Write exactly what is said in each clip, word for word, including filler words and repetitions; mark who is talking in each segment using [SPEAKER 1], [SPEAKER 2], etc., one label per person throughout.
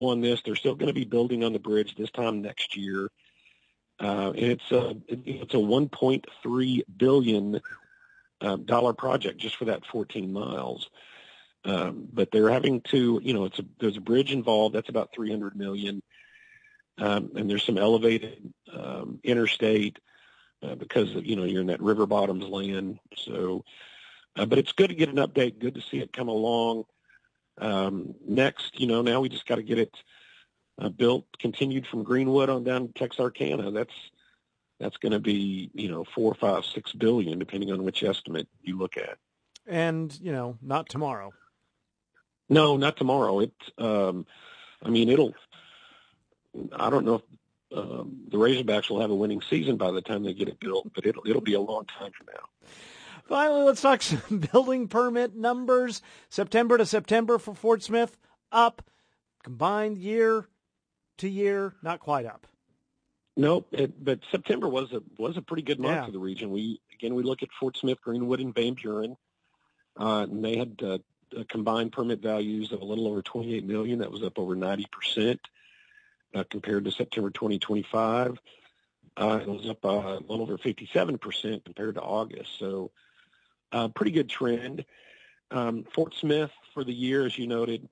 [SPEAKER 1] on this. They're still going to be building on the bridge this time next year. Uh, and it's a, it's a one point three billion dollars uh, project just for that fourteen miles. Um, but they're having to, you know, it's a, there's a bridge involved. That's about three hundred million dollars. Um, and there's some elevated um, interstate uh, because, of, you know, you're in that river bottoms land. So, uh, but it's good to get an update. Good to see it come along. Um, next, you know, now we just got to get it uh, built, continued from Greenwood on down to Texarkana. That's that's going to be, you know, four, five, six billion, depending on which estimate you look at.
[SPEAKER 2] And you know, not tomorrow.
[SPEAKER 1] No, not tomorrow. It, um, I mean, it'll. I don't know if um, the Razorbacks will have a winning season by the time they get it built, but it'll it'll be a long time from now.
[SPEAKER 2] Finally, let's talk some building permit numbers. September to September for Fort Smith, up. Combined year to year, not quite up.
[SPEAKER 1] Nope, it, but September was a was a pretty good month
[SPEAKER 2] yeah.
[SPEAKER 1] for the region. We again we look at Fort Smith, Greenwood, and Van Buren, uh, and they had uh, combined permit values of a little over twenty-eight million. That was up over ninety percent uh, compared to September twenty twenty-five. Uh, it was up uh, a little over fifty-seven percent compared to August. So. Uh, pretty good trend. Um, Fort Smith for the year, as you noted,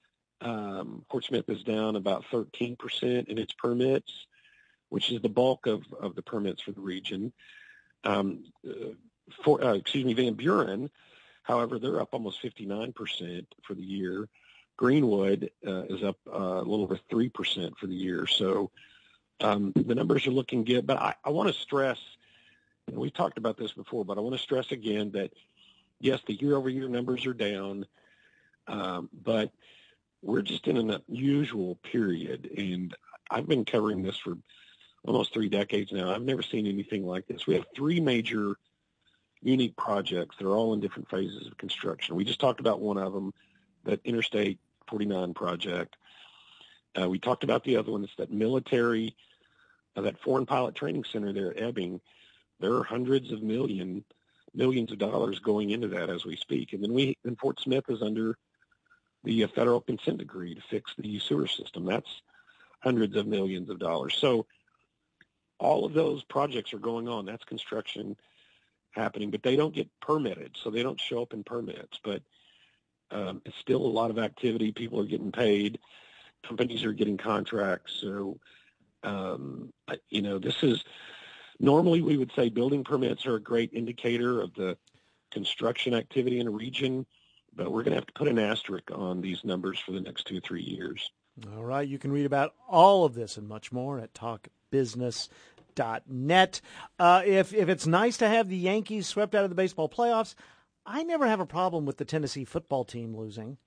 [SPEAKER 1] um, Fort Smith is down about thirteen percent in its permits, which is the bulk of, of the permits for the region. Um, uh, for, uh, excuse me, Van Buren, however, they're up almost fifty-nine percent for the year. Greenwood uh, is up uh, a little over three percent for the year. So um, the numbers are looking good. But I, I want to stress, and we've talked about this before, but I want to stress again that, yes, the year-over-year numbers are down, um, but we're just in an unusual period, and I've been covering this for almost three decades now. I've never seen anything like this. We have three major unique projects that are all in different phases of construction. We just talked about one of them, that Interstate forty-nine project. Uh, we talked about the other one. It's that military, uh, that Foreign Pilot Training Center there at Ebbing. There are hundreds of million, millions of dollars going into that as we speak. And then we, and Fort Smith is under the uh, federal consent decree to fix the sewer system. That's hundreds of millions of dollars. So all of those projects are going on. That's construction happening, but they don't get permitted, so they don't show up in permits. But um, it's still a lot of activity. People are getting paid. Companies are getting contracts. So, um, you know, this is... Normally, we would say building permits are a great indicator of the construction activity in a region, but we're going to have to put an asterisk on these numbers for the next two or three years.
[SPEAKER 2] All right. You can read about all of this and much more at talk business dot net. Uh, if, if it's nice to have the Yankees swept out of the baseball playoffs, I never have a problem with the Tennessee football team losing.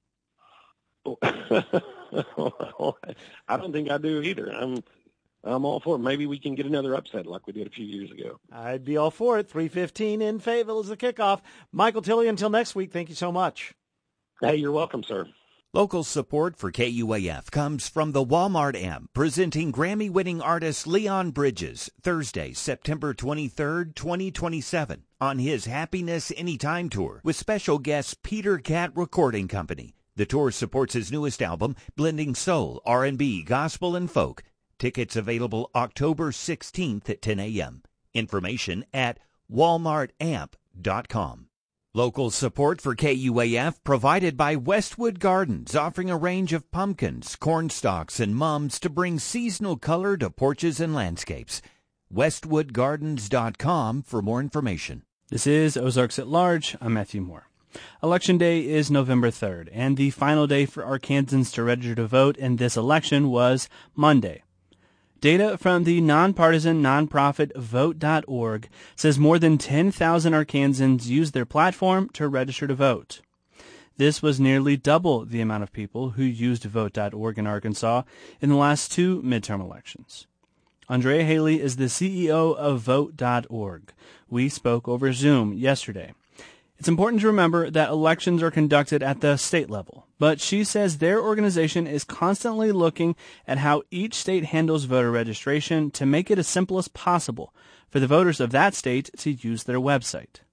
[SPEAKER 1] I don't think I do either. I'm I'm all for it. Maybe we can get another upset like we did a few years ago.
[SPEAKER 2] I'd be all for it. three fifteen in Fayetteville is the kickoff. Michael Tilley, until next week, thank you so much.
[SPEAKER 1] Hey, you're welcome, sir.
[SPEAKER 3] Local support for K U A F comes from the Walmart Amp, presenting Grammy-winning artist Leon Bridges, Thursday, September twenty-third, twenty twenty-seven, on his Happiness Anytime Tour with special guest Peter Cat Recording Company. The tour supports his newest album, blending soul, R and B, gospel, and folk. Tickets available October sixteenth at ten a.m. Information at walmart amp dot com. Local support for K U A F provided by Westwood Gardens, offering a range of pumpkins, corn stalks, and mums to bring seasonal color to porches and landscapes. westwood gardens dot com for more information.
[SPEAKER 4] This is Ozarks at Large. I'm Matthew Moore. Election Day is November third, and the final day for Arkansans to register to vote in this election was Monday. Data from the nonpartisan nonprofit vote dot org says more than ten thousand Arkansans used their platform to register to vote. This was nearly double the amount of people who used vote dot org in Arkansas in the last two midterm elections. Andrea Haley is the C E O of vote dot org. We spoke over Zoom yesterday. It's important to remember that elections are conducted at the state level, but she says their organization is constantly looking at how each state handles voter registration to make it as simple as possible for the voters of that state to use their website.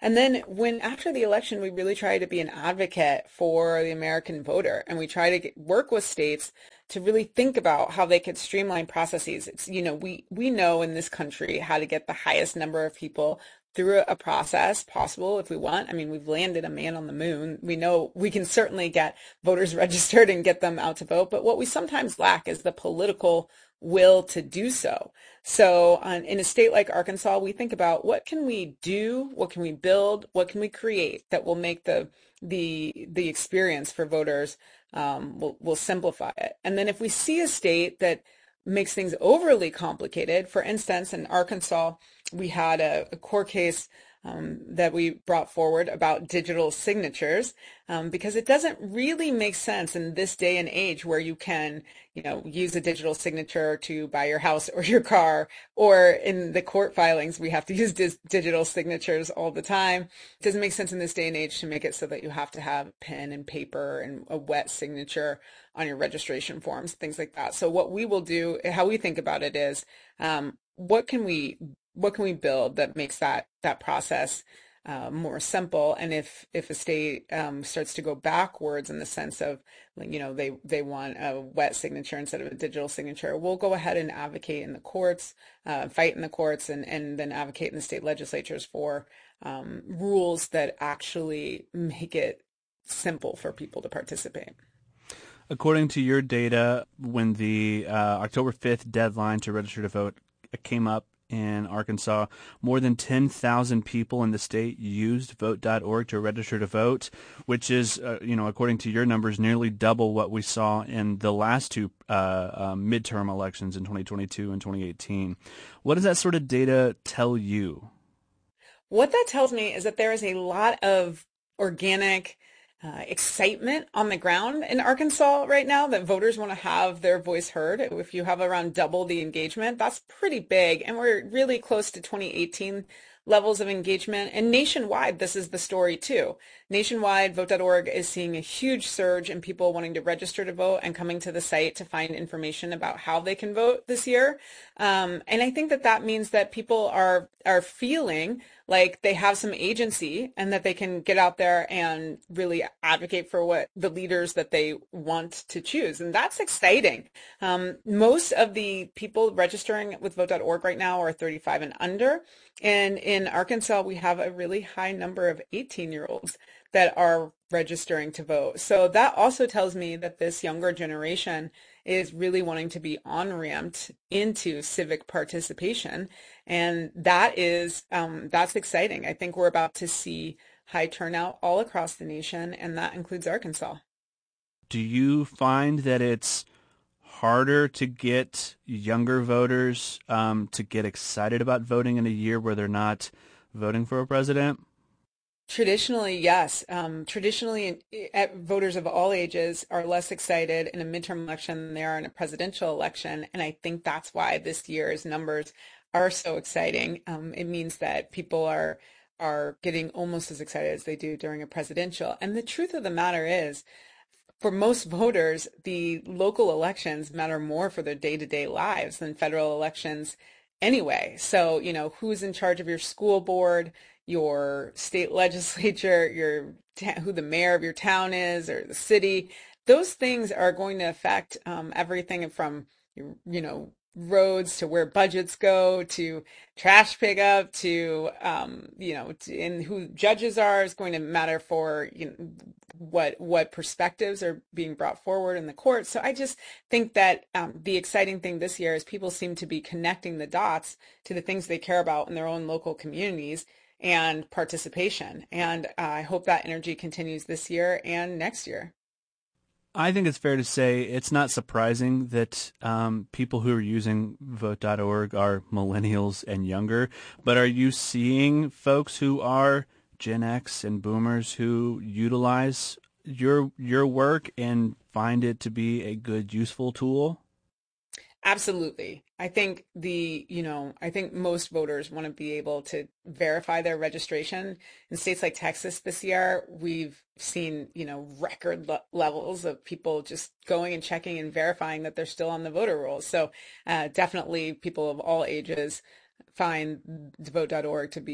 [SPEAKER 5] And then when after the election, we really try to be an advocate for the American voter, and we try to get, work with states to really think about how they could streamline processes. It's, you know, we, we know in this country how to get the highest number of people through a process possible if we want. I mean, we've landed a man on the moon. We know we can certainly get voters registered and get them out to vote, but what we sometimes lack is the political will to do so. So um, in a state like Arkansas, we think about what can we do, what can we build, what can we create that will make the the the experience for voters, um, will will simplify it. And then if we see a state that makes things overly complicated, for instance, in Arkansas, we had a, a court case um, that we brought forward about digital signatures, um, because it doesn't really make sense in this day and age where you can, you know, use a digital signature to buy your house or your car, or in the court filings, we have to use dis- digital signatures all the time. It doesn't make sense in this day and age to make it so that you have to have pen and paper and a wet signature on your registration forms, things like that. So what we will do, how we think about it is, um, what can we what can we build that makes that that process uh, more simple? And if if a state um, starts to go backwards in the sense of, you know, they they want a wet signature instead of a digital signature, we'll go ahead and advocate in the courts, uh, fight in the courts, and and then advocate in the state legislatures for um, rules that actually make it simple for people to participate.
[SPEAKER 4] According to your data, when the uh, October fifth deadline to register to vote came up in Arkansas, more than ten thousand people in the state used vote dot org to register to vote, which is, uh, you know, according to your numbers, nearly double what we saw in the last two uh, uh, midterm elections in twenty twenty-two and twenty eighteen. What does that sort of data tell you?
[SPEAKER 5] What that tells me is that there is a lot of organic Uh, excitement on the ground in Arkansas right now, that voters want to have their voice heard. If you have around double the engagement, that's pretty big. And we're really close to twenty eighteen levels of engagement. And nationwide, this is the story too. Nationwide, vote dot org is seeing a huge surge in people wanting to register to vote and coming to the site to find information about how they can vote this year. Um, and I think that that means that people are are feeling like they have some agency and that they can get out there and really advocate for what the leaders that they want to choose. And that's exciting. Um, most of the people registering with vote dot org right now are thirty-five and under. And in Arkansas, we have a really high number of eighteen-year-olds that are registering to vote. So that also tells me that this younger generation is really wanting to be on-ramped into civic participation. And that is, um, that's exciting. I think we're about to see high turnout all across the nation, and that includes Arkansas.
[SPEAKER 4] Do you find that it's harder to get younger voters um, to get excited about voting in a year where they're not voting for a president?
[SPEAKER 5] Traditionally, yes. Um, traditionally, at voters of all ages are less excited in a midterm election than they are in a presidential election. And I think that's why this year's numbers are so exciting. Um, it means that people are are getting almost as excited as they do during a presidential. And the truth of the matter is, for most voters, the local elections matter more for their day-to-day lives than federal elections anyway. So, you know, who's in charge of your school board, your state legislature, your who the mayor of your town is, or the city, those things are going to affect um, everything from, you know, roads to where budgets go to trash pickup to, um, you know, to, and who judges are is going to matter for, you know, what what perspectives are being brought forward in the court. So I just think that um, the exciting thing this year is people seem to be connecting the dots to the things they care about in their own local communities and participation. And uh, I hope that energy continues this year and next year.
[SPEAKER 4] I think it's fair to say it's not surprising that um, people who are using vote dot org are millennials and younger, but are you seeing folks who are Gen X and boomers who utilize your your work and find it to be a good, useful tool?
[SPEAKER 5] Absolutely. I think the, you know, I think most voters want to be able to verify their registration. In states like Texas this year, we've seen, you know, record le- levels of people just going and checking and verifying that they're still on the voter rolls. So uh, definitely people of all ages find vote dot org to be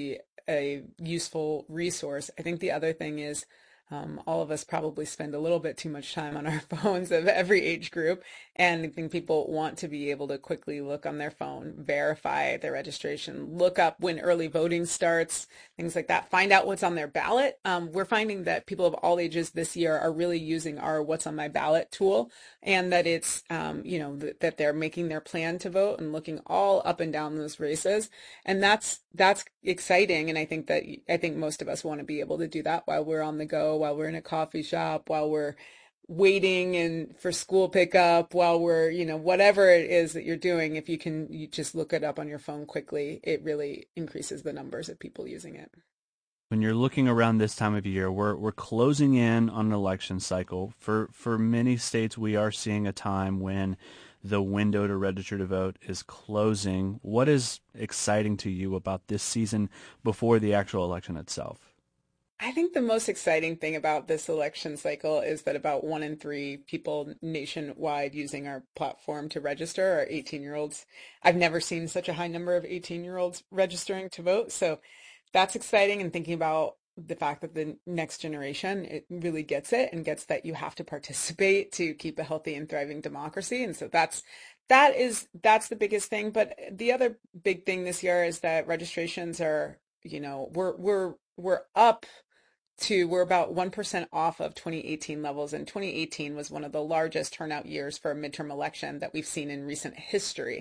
[SPEAKER 5] a useful resource. I think the other thing is Um, all of us probably spend a little bit too much time on our phones of every age group, and I think people want to be able to quickly look on their phone, verify their registration, look up when early voting starts, things like that, find out what's on their ballot. Um, we're finding that people of all ages this year are really using our What's on My Ballot tool, and that it's, um, you know, th- that they're making their plan to vote and looking all up and down those races, and that's that's exciting. And I think that I think most of us want to be able to do that while we're on the go, while we're in a coffee shop, while we're waiting and for school pickup, while we're, you know, whatever it is that you're doing. If you can you just look it up on your phone quickly, it really increases the numbers of people using it.
[SPEAKER 4] When you're looking around this time of year, we're we're closing in on an election cycle. For for many states, we are seeing a time when the window to register to vote is closing. What is exciting to you about this season before the actual election itself?
[SPEAKER 5] I think the most exciting thing about this election cycle is that about one in three people nationwide using our platform to register are eighteen-year-olds. I've never seen such a high number of eighteen-year-olds registering to vote. So that's exciting, and thinking about the fact that the next generation, it really gets it and gets that you have to participate to keep a healthy and thriving democracy. And so that's that is that's the biggest thing. But the other big thing this year is that registrations are, you know, we're we're we're up to we're about one percent off of twenty eighteen levels, and twenty eighteen was one of the largest turnout years for a midterm election that we've seen in recent history.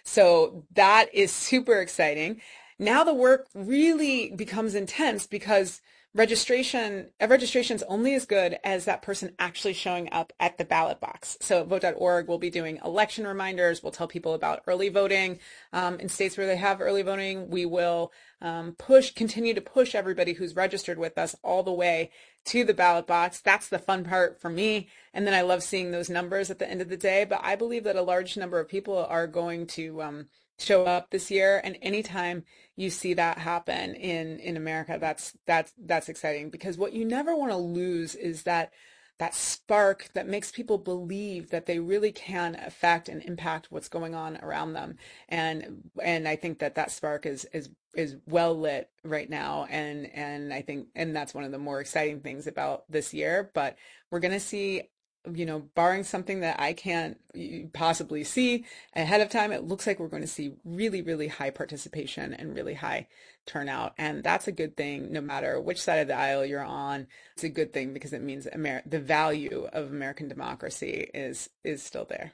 [SPEAKER 5] So that is super exciting. Now the work really becomes intense because registration, a registration is only as good as that person actually showing up at the ballot box. So at vote dot org, we'll be doing election reminders. We'll tell people about early voting. Um, in states where they have early voting, we will um, push, continue to push everybody who's registered with us all the way to the ballot box. That's the fun part for me. And then I love seeing those numbers at the end of the day. But I believe that a large number of people are going to um, show up this year, and anytime you see that happen in in America, that's that's that's exciting, because what you never want to lose is that that spark that makes people believe that they really can affect and impact what's going on around them. And and I think that that spark is is is well lit right now, and and I think and that's one of the more exciting things about this year. But we're going to see, you know, barring something that I can't possibly see ahead of time, it looks like we're going to see really, really high participation and really high turnout. And that's a good thing, no matter which side of the aisle you're on. It's a good thing because it means Amer- the value of American democracy is is still there.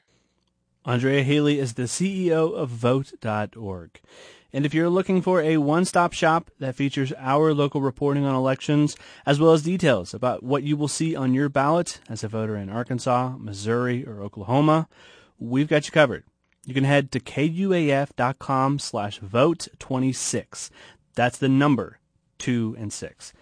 [SPEAKER 4] Andrea Haley is the C E O of vote dot org. And if you're looking for a one-stop shop that features our local reporting on elections, as well as details about what you will see on your ballot as a voter in Arkansas, Missouri, or Oklahoma, we've got you covered. You can head to kuaf.com slash vote 26. That's the number two and six.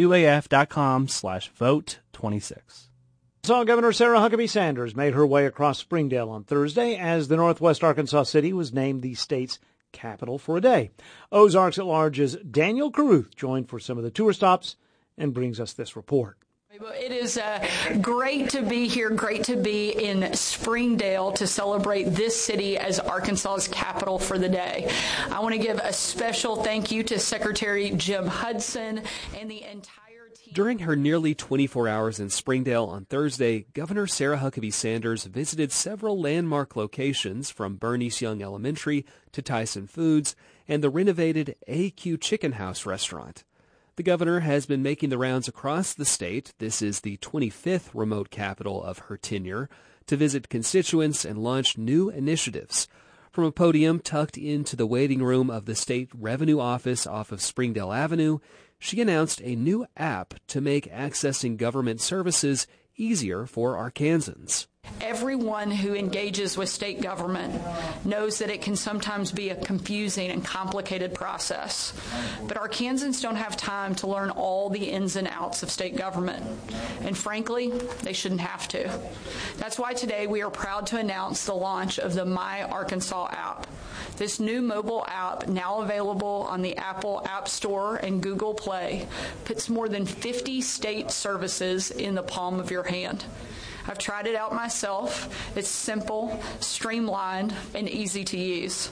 [SPEAKER 4] kuaf.com slash vote 26.
[SPEAKER 2] So Governor Sarah Huckabee Sanders made her way across Springdale on Thursday as the Northwest Arkansas city was named the state's capital for a day. Ozarks at Large's Daniel Caruth joined for some of the tour stops and brings us this report.
[SPEAKER 6] It is uh, great to be here, great to be in Springdale to celebrate this city as Arkansas's capital for the day. I want to give a special thank you to Secretary Jim Hudson and the entire team.
[SPEAKER 7] During her nearly twenty-four hours in Springdale on Thursday, Governor Sarah Huckabee Sanders visited several landmark locations from Bernice Young Elementary to Tyson Foods and the renovated A Q Chicken House restaurant. The governor has been making the rounds across the state. This is the twenty-fifth remote capital of her tenure, to visit constituents and launch new initiatives. From a podium tucked into the waiting room of the State Revenue Office off of Springdale Avenue, she announced a new app to make accessing government services easier for Arkansans.
[SPEAKER 6] Everyone who engages with state government knows that it can sometimes be a confusing and complicated process. But Arkansans don't have time to learn all the ins and outs of state government. And frankly, they shouldn't have to. That's why today we are proud to announce the launch of the My Arkansas app. This new mobile app, now available on the Apple App Store and Google Play, puts more than fifty state services in the palm of your hand. I've tried it out myself. It's simple, streamlined, and easy to use.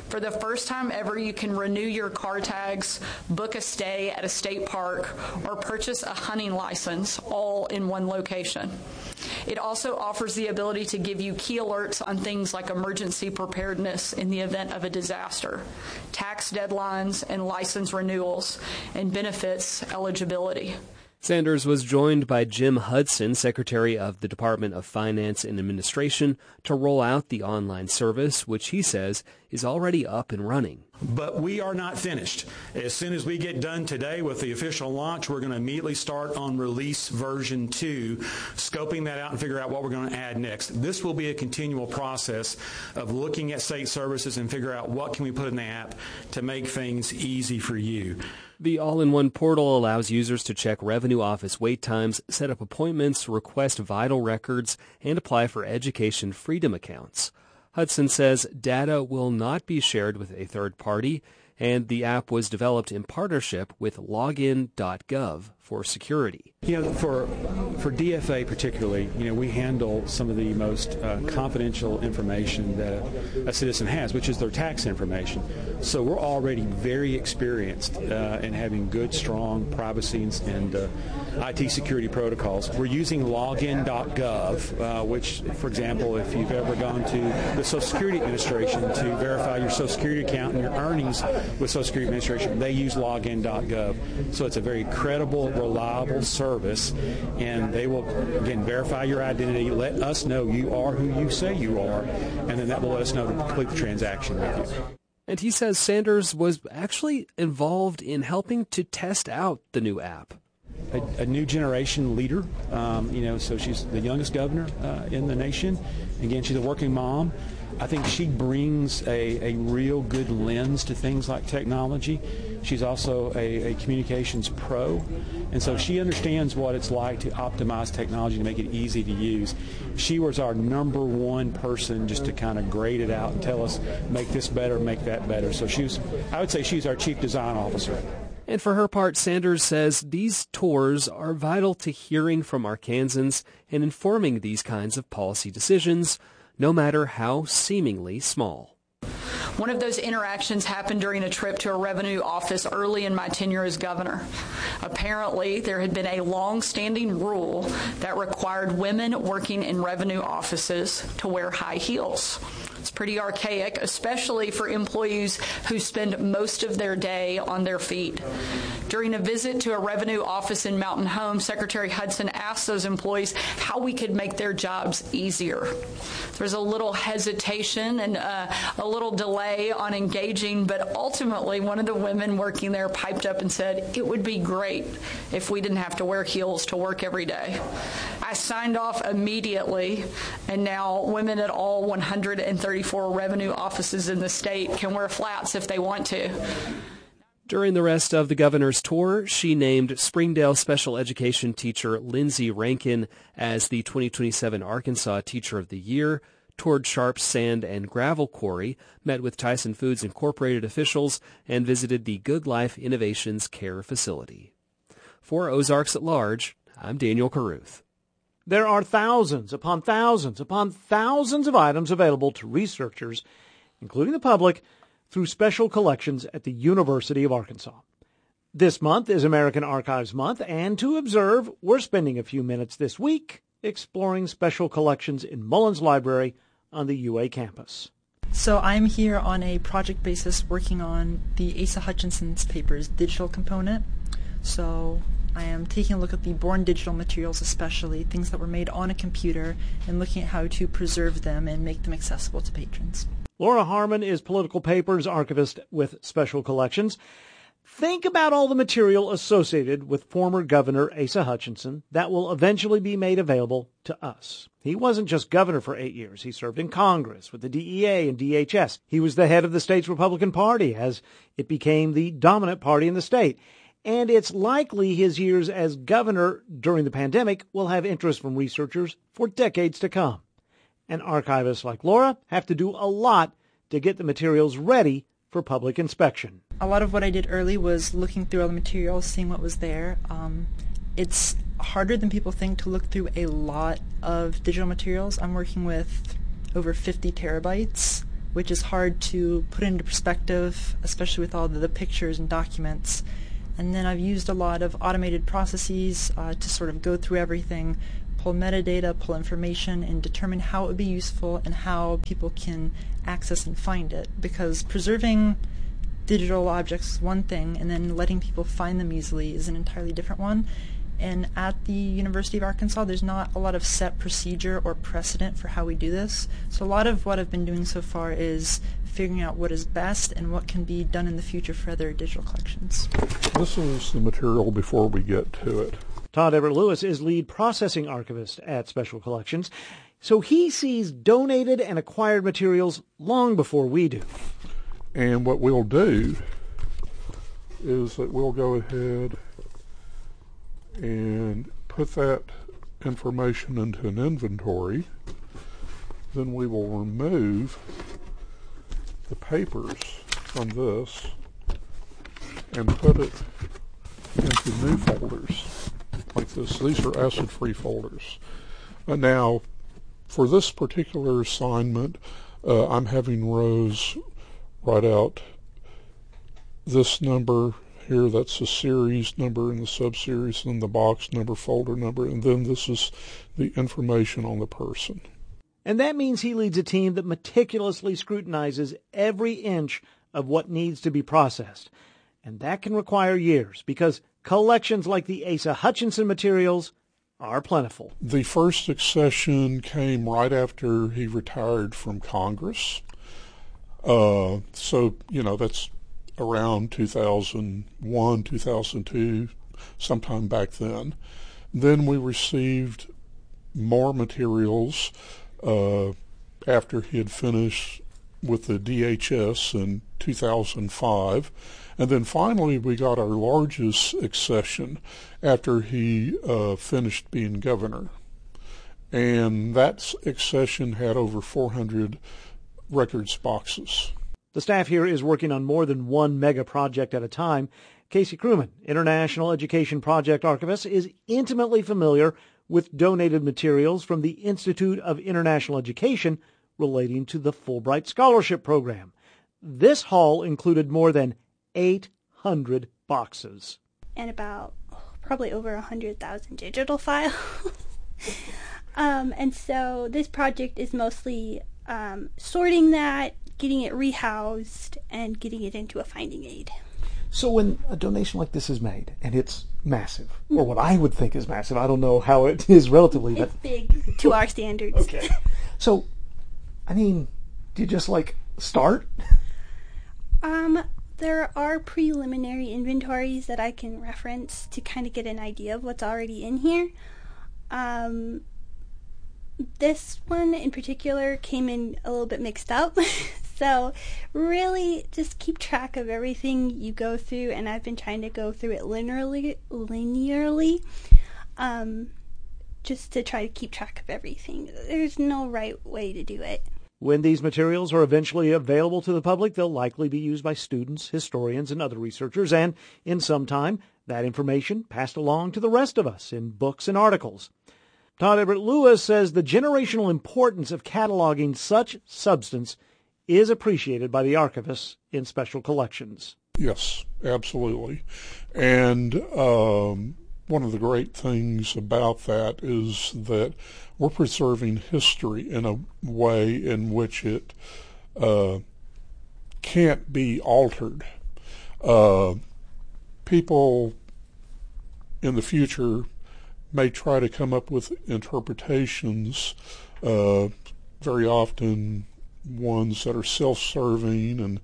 [SPEAKER 6] For the first time ever, you can renew your car tags, book a stay at a state park, or purchase a hunting license all in one location. It also offers the ability to give you key alerts on things like emergency preparedness in the event of a disaster, tax deadlines and license renewals, and benefits eligibility.
[SPEAKER 7] Sanders was joined by Jim Hudson, Secretary of the Department of Finance and Administration, to roll out the online service, which he says is already up and running.
[SPEAKER 8] But we are not finished. As soon as we get done today with the official launch, we're going to immediately start on release version two, scoping that out and figure out what we're going to add next. This will be a continual process of looking at state services and figure out what can we put in the app to make things easy for you.
[SPEAKER 7] The all-in-one portal allows users to check Revenue Office wait times, set up appointments, request vital records, and apply for education freedom accounts. Hudson says data will not be shared with a third party, and the app was developed in partnership with login dot gov for security.
[SPEAKER 8] You know, for for D F A particularly, you know, we handle some of the most uh, confidential information that a, a citizen has, which is their tax information. So we're already very experienced uh, in having good, strong privacy and, and uh, I T security protocols. We're using login dot gov, uh, which, for example, if you've ever gone to the Social Security Administration to verify your Social Security account and your earnings with Social Security Administration, they use login dot gov. So it's a very credible, reliable service, and they will, again, verify your identity, let us know you are who you say you are, and then that will let us know to complete the transaction with you.
[SPEAKER 7] And he says Sanders was actually involved in helping to test out the new app.
[SPEAKER 8] A, a new generation leader, um, you know, so she's the youngest governor uh, in the nation. Again, she's a working mom. I think she brings a, a real good lens to things like technology. She's also a, a communications pro, and so she understands what it's like to optimize technology to make it easy to use. She was our number one person just to kind of grade it out and tell us, make this better, make that better. So she was, I would say she's our chief design officer.
[SPEAKER 7] And for her part, Sanders says these tours are vital to hearing from Arkansans and informing these kinds of policy decisions, no matter how seemingly small.
[SPEAKER 6] One of those interactions happened during a trip to a revenue office early in my tenure as governor. Apparently, there had been a long-standing rule that required women working in revenue offices to wear high heels. It's pretty archaic, especially for employees who spend most of their day on their feet. During a visit to a revenue office in Mountain Home, Secretary Hudson asked those employees how we could make their jobs easier. There was a little hesitation and uh, a little delay on engaging, but ultimately one of the women working there piped up and said, "It would be great if we didn't have to wear heels to work every day." I signed off immediately, and now women at all one hundred thirty-four revenue offices in the state can wear flats if they want to.
[SPEAKER 7] During the rest of the governor's tour, she named Springdale special education teacher Lindsay Rankin as the twenty twenty-seven Arkansas Teacher of the Year, toured Sharp Sand and Gravel Quarry, met with Tyson Foods Incorporated officials, and visited the Good Life Innovations Care Facility. For Ozarks at Large, I'm Daniel Carruth.
[SPEAKER 2] There are thousands upon thousands upon thousands of items available to researchers, including the public, through special collections at the University of Arkansas. This month is American Archives Month, and to observe, we're spending a few minutes this week exploring special collections in Mullins Library on the U A campus.
[SPEAKER 9] So I'm here on a project basis working on the Asa Hutchinson's papers digital component. So I am taking a look at the born digital materials, especially things that were made on a computer, and looking at how to preserve them and make them accessible to patrons.
[SPEAKER 2] Laura Harmon is Political Papers archivist with Special Collections. Think about all the material associated with former Governor Asa Hutchinson that will eventually be made available to us. He wasn't just governor for eight years. He served in Congress with the D E A and D H S. He was the head of the state's Republican Party as it became the dominant party in the state. And it's likely his years as governor during the pandemic will have interest from researchers for decades to come. And archivists like Laura have to do a lot to get the materials ready for public inspection.
[SPEAKER 9] A lot of what I did early was looking through all the materials, seeing what was there. Um, it's harder than people think to look through a lot of digital materials. I'm working with over fifty terabytes which is hard to put into perspective, especially with all the, the pictures and documents. And then I've used a lot of automated processes uh, to sort of go through everything, pull metadata, pull information, and determine how it would be useful and how people can access and find it. Because preserving digital objects is one thing, and then letting people find them easily is an entirely different one. And at the University of Arkansas, there's not a lot of set procedure or precedent for how we do this. So a lot of what I've been doing so far is figuring out what is best and what can be done in the future for other digital collections.
[SPEAKER 10] This is the material before we get to it.
[SPEAKER 2] Todd Everett Lewis is lead processing archivist at Special Collections, so he sees donated and acquired materials long before we do.
[SPEAKER 10] And what we'll do is that we'll go ahead and put that information into an inventory. Then we will remove the papers from this and put it into new folders like this. These are acid-free folders. Uh, now, for this particular assignment, uh, I'm having Rose write out this number here, that's the series number and the subseries and the box number, folder number, and then this is the information on the person.
[SPEAKER 2] And that means he leads a team that meticulously scrutinizes every inch of what needs to be processed. And that can require years, because collections like the Asa Hutchinson materials are plentiful.
[SPEAKER 10] The first accession came right after he retired from Congress. Uh, so, you know, that's around two thousand one, two thousand two, sometime back then. Then we received more materials uh, after he had finished with the D H S in two thousand five. And then finally we got our largest accession after he uh, finished being governor. And that accession had over four hundred records boxes.
[SPEAKER 2] The staff here is working on more than one mega project at a time. Casey Crewman, International Education Project Archivist, is intimately familiar with donated materials from the Institute of International Education relating to the Fulbright Scholarship Program. This haul included more than eight hundred boxes.
[SPEAKER 11] And about oh, probably over one hundred thousand digital files. um, and so this project is mostly um, sorting that, getting it rehoused, and getting it into a finding aid.
[SPEAKER 2] So when a donation like this is made, and it's massive, or what I would think is massive, I don't know how it is relatively.
[SPEAKER 11] It's
[SPEAKER 2] but
[SPEAKER 11] big to our standards.
[SPEAKER 2] Okay. So, I mean, do you just, like, start?
[SPEAKER 11] Um, there are preliminary inventories that I can reference to kind of get an idea of what's already in here. Um... This one in particular came in a little bit mixed up, so really just keep track of everything you go through, and I've been trying to go through it linearly, linearly um, just to try to keep track of everything. There's no right way to do it.
[SPEAKER 2] When these materials are eventually available to the public, they'll likely be used by students, historians, and other researchers, and in some time, that information passed along to the rest of us in books and articles. Todd Everett Lewis says the generational importance of cataloging such substance is appreciated by the archivists in Special Collections.
[SPEAKER 10] Yes, absolutely. And um, one of the great things about that is that we're preserving history in a way in which it uh, can't be altered. Uh, people in the future may try to come up with interpretations, uh, very often ones that are self-serving and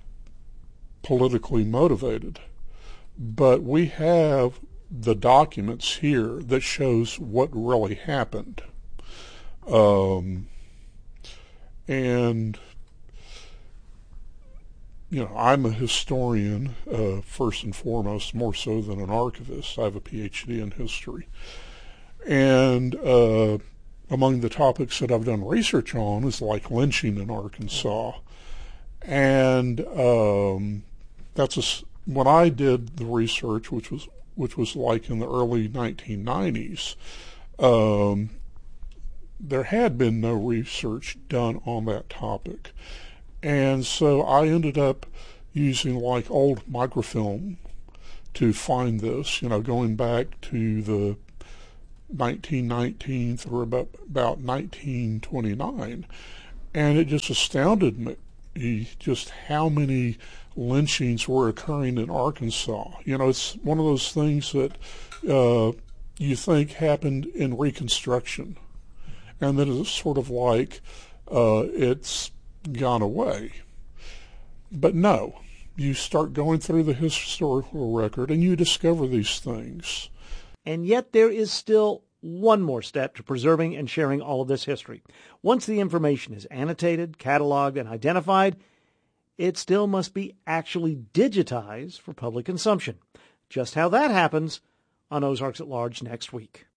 [SPEAKER 10] politically motivated. But we have the documents here that shows what really happened. Um, and, you know, I'm a historian, uh, first and foremost, more so than an archivist. I have a P H D in history. And uh, among the topics that I've done research on is like lynching in Arkansas. And um, that's a, when I did the research, which was which was like in the early nineteen nineties, um, there had been no research done on that topic. And so I ended up using like old microfilm to find this, you know, going back to the nineteen nineteen through about, about nineteen twenty-nine. And it just astounded me just how many lynchings were occurring in Arkansas. You know, it's one of those things that uh, you think happened in Reconstruction, and then it's sort of like uh, it's gone away. But no, you start going through the historical record and you discover these things.
[SPEAKER 2] And yet there is still one more step to preserving and sharing all of this history. Once the information is annotated, cataloged, and identified, it still must be actually digitized for public consumption. Just how that happens on Ozarks at Large next week.